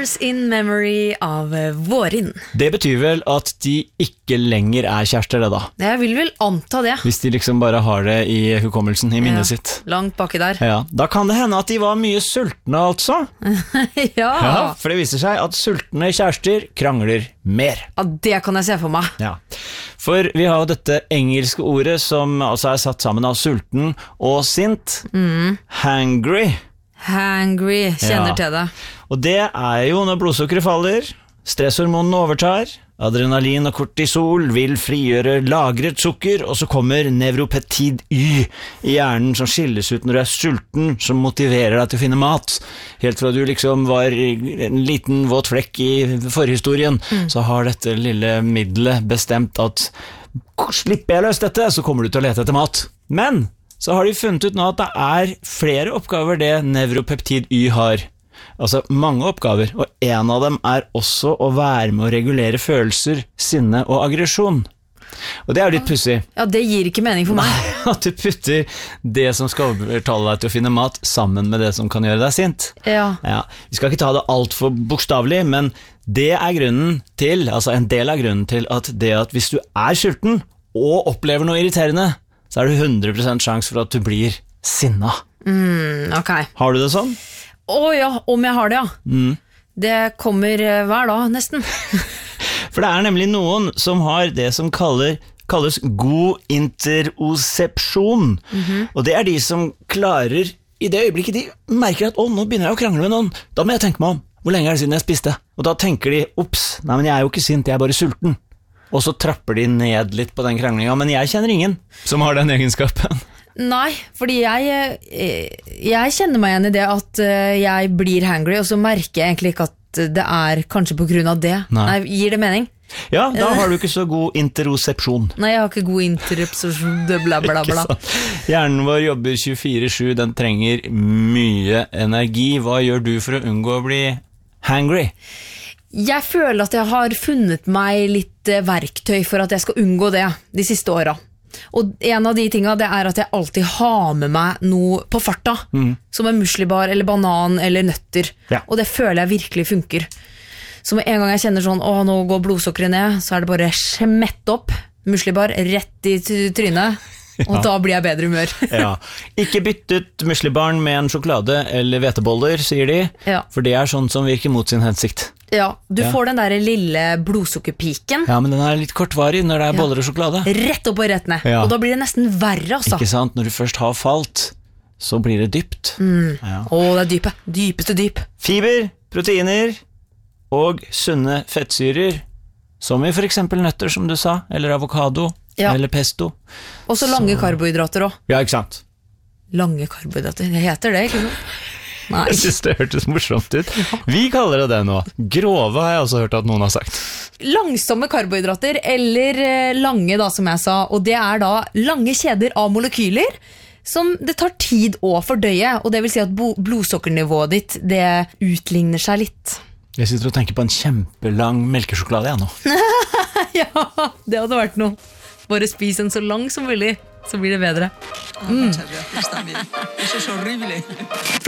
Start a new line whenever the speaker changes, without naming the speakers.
Flowers in Memory av Vårin.
Det betyr vel at de ikke lenger er kjærester det da?
Jeg vil vel anta det.
Hvis de liksom bare har det i hukommelsen, i minnet sitt.
Langt baki der.
Ja, da kan det hende at de var mye sultne altså. Ja, for det viser seg at sultne kjærester krangler mer.
Ja, det kan jeg se for meg.
Ja, for vi har jo dette engelske ordet som altså er satt sammen av sulten og sint. Hangry.
Hangry, kjenner til det.
Og det er jo når blodsukkeret faller, stresshormonene overtar, adrenalin og kortisol vil frigjøre lagret sukker, og så kommer nevropeptid Y i hjernen som skilles ut når du er sulten, som motiverer deg til å finne mat. Helt fra du liksom var en liten våt flekk i forhistorien, så har dette lille middelet bestemt at slipper jeg løs dette, så kommer du til å lete etter mat. Men så har de funnet ut nå at det er flere oppgaver det nevropeptid Y har. Altså mange oppgaver, og en av dem er også å være med å regulere følelser, sinne og aggresjon. Og det er jo litt pussig.
Ja, det gir ikke mening for meg.
At du putter det som skal overtale deg til å finne mat sammen med det som kan gjøre deg sint.
Ja.
Vi skal ikke ta det alt for bokstavlig, men det er grunnen til, altså en del av grunnen til at det at hvis du er sulten og opplever noe irriterende, så er det 100% sjanse for at du blir sinna.
Ok.
Har du det sånn?
Ja, om jeg har det, ja. Det kommer hver dag, nesten.
For det er nemlig noen som har det som kalles god interosepsjon. Og det er de som klarer, i det øyeblikket de merker at nå begynner jeg å krangle med noen, da må jeg tenke meg om, hvor lenge er det siden jeg spiste? Og da tenker de, ops, nei, men jeg er jo ikke sint, jeg er bare sulten. Og så trapper de ned litt på den kranglinga, men jeg kjenner ingen som har den egenskapen.
Nei, fordi jeg kjenner meg igjen i det at jeg blir hangry, og så merker jeg egentlig ikke at det er kanskje på grunn av det. Nei, gir det mening?
Ja, da har du ikke så god interosepsjon.
Nei, jeg har ikke god interosepsjon, bla bla bla.
Hjernen vår jobber 24/7, den trenger mye energi. Hva gjør du for å unngå å bli hangry?
Jeg føler at jeg har funnet meg litt verktøy for at jeg skal unngå det de siste årene. Og en av de tingene det er at jeg alltid har med meg noe på farta, som en muslibar eller banan eller nøtter. Og det føler jeg virkelig funker. Så med en gang jeg kjenner sånn, nå går blodsukkeret ned, så er det bare smett opp muslibar rett i trynet. Og da blir jeg bedre humør.
Ikke byttet muslibaren med en sjokolade eller hveteboller, sier de, for det er sånn som virker mot sin hensikt.
Ja, du får den der lille blodsukkerpiken.
Ja, men den er litt kortvarig når det er boller og sjokolade.
Rett opp og rett ned, og da blir det nesten verre, altså.
Ikke sant, når du først har falt, så blir det dypt.
Det er dypet, dypeste dyp.
Fiber, proteiner og sunne fettsyrer, som i for eksempel nøtter, som du sa, eller avokado, eller pesto.
Og så lange karbohydrater også.
Ja, ikke sant?
Lange karbohydrater, det heter det, ikke sant? Nei.
Jeg synes det hørtes morsomt ut. Vi kaller det nå. Grove har jeg også hørt at noen har sagt.
Langsomme karbohydrater, eller lange da, som jeg sa, og det er da lange kjeder av molekyler, som det tar tid å fordøye, og det vil si at blodsukkernivået ditt, det utligner seg litt.
Jeg sitter og tenker på en kjempelang melkesjokolade nå.
Ja, det hadde vært noe. Bare spis en så lang som mulig, så blir det bedre.